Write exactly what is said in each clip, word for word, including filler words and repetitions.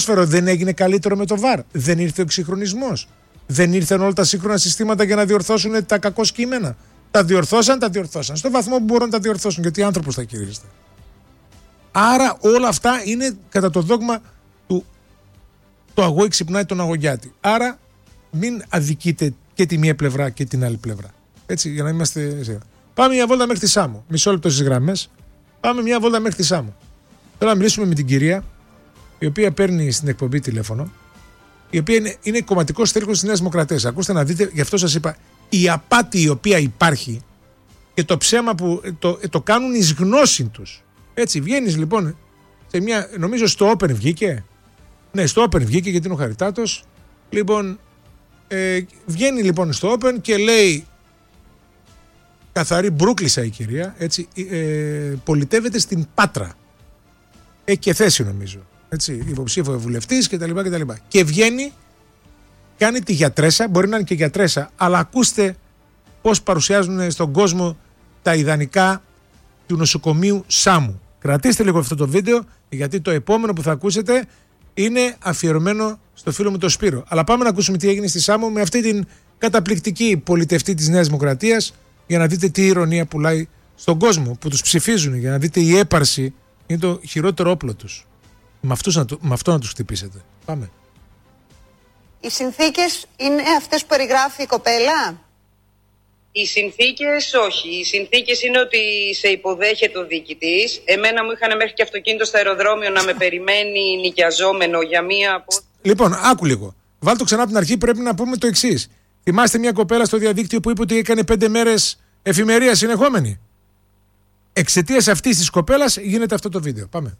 δεν έγινε καλύτερο με το βαρ. Δεν ήρθε ο εξυγχρονισμός. Δεν ήρθαν όλα τα σύγχρονα συστήματα για να διορθώσουν τα κακό κείμενα. Τα διορθώσαν, τα διορθώσαν. Στο βαθμό που μπορούν να τα διορθώσουν, γιατί άνθρωπος θα χειρίζεται. Άρα όλα αυτά είναι κατά το δόγμα του το αγόη ξυπνάει τον αγωγιάτη. Άρα μην αδικείτε και τη μία πλευρά και την άλλη πλευρά. Έτσι, για να είμαστε. Πάμε μια βόλτα μέχρι τη Σάμο. Μισό λεπτό στις γραμμές. Πάμε μια βόλτα μέχρι τη Σάμο. Θέλω να μιλήσουμε με την κυρία, η οποία παίρνει στην εκπομπή τηλέφωνο, η οποία είναι, είναι κομματικός τέλεχος της Νέας Δημοκρατίας. Ακούστε να δείτε, γι' αυτό σας είπα, η απάτη η οποία υπάρχει και το ψέμα που το, το κάνουν εις γνώση τους. Έτσι, βγαίνεις λοιπόν σε μια, νομίζω στο Open βγήκε. Ναι, στο Open βγήκε γιατί είναι ο Χαριτάτος. Λοιπόν, ε, βγαίνει λοιπόν στο Open και λέει, καθαρή μπρούκλισσα η κυρία, έτσι, ε, πολιτεύεται στην Πάτρα. Έχει και θέση νομίζω. Έτσι, υποψήφιο βουλευτής κτλ. Και, και βγαίνει, κάνει τη γιατρέσα, μπορεί να είναι και γιατρέσα, αλλά ακούστε πώς παρουσιάζουν στον κόσμο τα ιδανικά του νοσοκομείου Σάμου. Κρατήστε λίγο αυτό το βίντεο, γιατί το επόμενο που θα ακούσετε είναι αφιερωμένο στο φίλο μου τον Σπύρο. Αλλά πάμε να ακούσουμε τι έγινε στη Σάμο με αυτή την καταπληκτική πολιτευτή της Νέας Δημοκρατίας, για να δείτε τι ηρωνία πουλάει στον κόσμο που τους ψηφίζουν, για να δείτε η έπαρση είναι το χειρότερο όπλο τους. Με, αυτούς να, με αυτό να τους χτυπήσετε. Πάμε. Οι συνθήκες είναι αυτές που περιγράφει η κοπέλα? Οι συνθήκες όχι. Οι συνθήκες είναι ότι σε υποδέχεται ο διοικητής. Εμένα μου είχαν μέχρι και αυτοκίνητο στο αεροδρόμιο να με περιμένει νοικιαζόμενο για μία από... Λοιπόν, άκου λίγο. Βάλτε ξανά από την αρχή, πρέπει να πούμε το εξής. Θυμάστε μια κοπέλα στο διαδίκτυο που είπε ότι έκανε πέντε μέρες εφημερία συνεχόμενη. Εξαιτίας αυτής της κοπέλας γίνεται αυτό το βίντεο. Πάμε.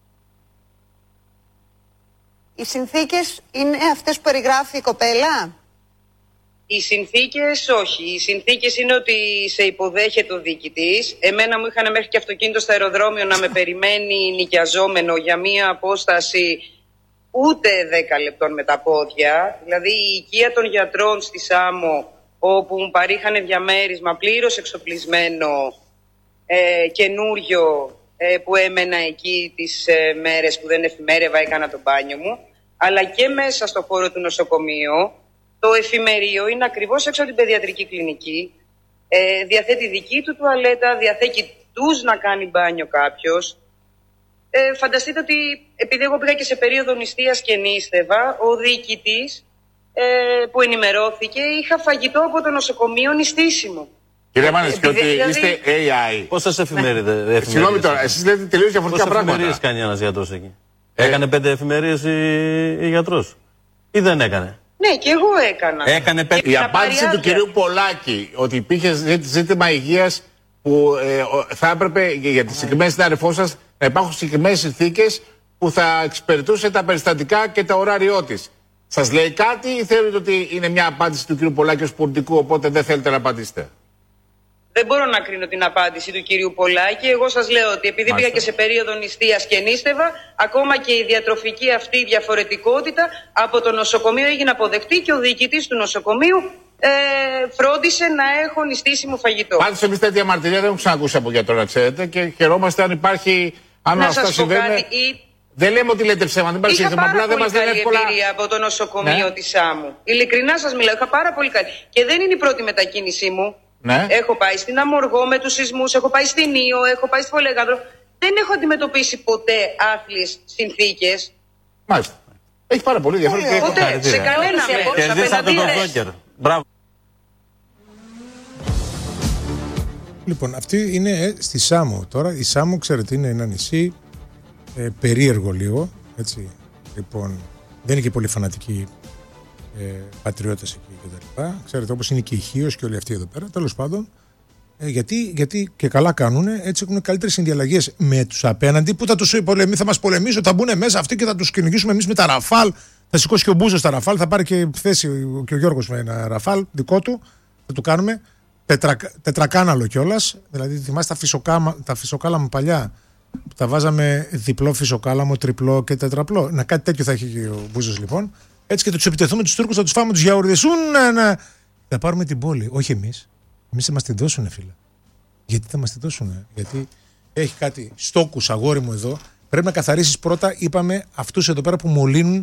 Οι συνθήκες είναι αυτές που περιγράφει η κοπέλα? Οι συνθήκες όχι. Οι συνθήκες είναι ότι σε υποδέχεται ο διοικητής. Εμένα μου είχαν μέχρι και αυτοκίνητο στο αεροδρόμιο να με περιμένει νοικιαζόμενο για μία απόσταση ούτε δέκα λεπτών με τα πόδια. Δηλαδή η οικία των γιατρών στη Σάμο, όπου μου παρήχανε διαμέρισμα πλήρως εξοπλισμένο, ε, καινούριο, ε, που έμενα εκεί τις ε, μέρες που δεν εφημέρευα, έκανα το μπάνιο μου, αλλά και μέσα στο χώρο του νοσοκομείου. Το εφημερίο είναι ακριβώς έξω από την παιδιατρική κλινική. Ε, διαθέτει δική του τουαλέτα, διαθέτει τους να κάνει μπάνιο κάποιος. Ε, φανταστείτε ότι επειδή εγώ πήγα και σε περίοδο νηστείας και νήστευα, ο διοικητής ε, που ενημερώθηκε είχα φαγητό από το νοσοκομείο νηστήσιμο. Κύριε Μάνες, ότι δηλαδή... είστε έι άι. Πόσες εφημερίδες? Συγγνώμη τώρα, εσείς λέτε τελείως διαφορετικά πράγματα. Πόσες εφημερίες κάνει ένας γιατρός εκεί? Ε... Έκανε πέντε εφημερίες η γιατρός ή δεν έκανε? Ναι, και εγώ έκανα. Έκανε πέντε. Η απάντηση του κυρίου Πολάκη ότι υπήρχε ζήτημα υγείας που ε, θα έπρεπε για τη συγκεκριμένη συνάδελφό σας να υπάρχουν συγκεκριμένες συνθήκες που θα εξυπηρετούσε τα περιστατικά και τα ωράριό της. Σας λέει κάτι ή θεωρείτε ότι είναι μια απάντηση του κυρίου Πολάκη ως πολιτικού, οπότε δεν θέλετε να απαντήσετε? Δεν μπορώ να κρίνω την απάντηση του κυρίου Πολάκη. Εγώ σας λέω ότι επειδή Μάλιστα. πήγα και σε περίοδο νηστείας και νήστευα, ακόμα και η διατροφική αυτή διαφορετικότητα από το νοσοκομείο έγινε αποδεκτή και ο διοικητής του νοσοκομείου ε, φρόντισε να έχω νηστήσιμο φαγητό. Πάντως εμείς τέτοια μαρτυρία δεν έχουμε ξανακούσει από γιατρό, να ξέρετε, και χαιρόμαστε αν υπάρχει. Αν να αυτά συμβαίνουν. Η... Δεν λέμε ότι λέτε ψέμα, δεν υπάρχει σύστημα. Απλά δεν μας λένε εύκολα. Είχα εμπειρία από το νοσοκομείο ναι. της Σάμου. Ειλικρινά σας μιλάω, είχα πάρα πολύ καλή. Και δεν είναι η πρώτη μετακίνησή μου. Ναι. Έχω πάει στην Αμοργό με τους σεισμούς, έχω πάει στην Ήο, έχω πάει στη Φολέγανδρο. Δεν έχω αντιμετωπίσει ποτέ άθλιες συνθήκες. Μάλιστα. Έχει πάρα πολύ διαφορετικά. Ποτέ, σε κανένα μέρος. Μπράβο. Λοιπόν, αυτή είναι ε, στη Σάμο τώρα. Η Σάμο, ξέρετε, είναι ένα νησί ε, περίεργο λίγο. Έτσι. Λοιπόν, δεν είναι και πολύ φανατικοί ε, πατριώτες εκεί κτλ. Ξέρετε, όπως είναι και η Χίος και όλοι αυτοί εδώ πέρα. Τέλος πάντων, ε, γιατί, γιατί και καλά κάνουν, έτσι έχουν καλύτερες συνδιαλλαγές με τους απέναντι που θα, τους πολεμί, θα μας πολεμήσουν, θα μπουν μέσα αυτοί και θα τους κυνηγήσουμε εμείς με τα Ραφάλ. Θα σηκώσει και ο Μπούζος τα Ραφάλ, θα πάρει και θέση και ο Γιώργος με ένα Ραφάλ δικό του. Θα του κάνουμε. Τετρα, τετρακάναλο κιόλας, δηλαδή θυμάστε τα, φυσοκάμα, τα φυσοκάλαμα παλιά που τα βάζαμε διπλό φυσοκάλαμο, τριπλό και τετραπλό. Να κάτι τέτοιο θα έχει και ο Μπούζος λοιπόν. Έτσι και θα τους επιτεθούμε τους Τούρκους, θα τους φάμε τους γιαουρδισούν. Να, να. Θα πάρουμε την πόλη. Όχι εμείς. Εμείς θα μας την δώσουνε, φίλε. Γιατί θα μας την δώσουνε? Γιατί έχει κάτι στόκους, αγόρι μου εδώ. Πρέπει να καθαρίσεις πρώτα, είπαμε, αυτούς εδώ πέρα που μολύνουν